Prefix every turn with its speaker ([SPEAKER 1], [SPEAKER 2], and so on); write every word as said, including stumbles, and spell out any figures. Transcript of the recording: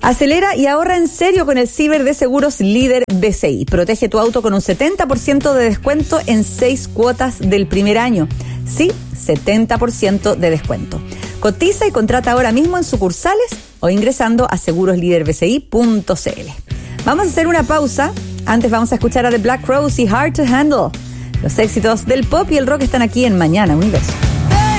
[SPEAKER 1] Acelera y ahorra en serio con el ciber de seguros líder B C I. Protege tu auto con un setenta por ciento de descuento en seis cuotas del primer año. Sí, setenta por ciento de descuento. Cotiza y contrata ahora mismo en sucursales o ingresando a seguros líder b c i punto c l. Vamos a hacer una pausa. Antes vamos a escuchar a The Black Crowes y Hard to Handle. Los éxitos del pop y el rock están aquí en Mañana Universo.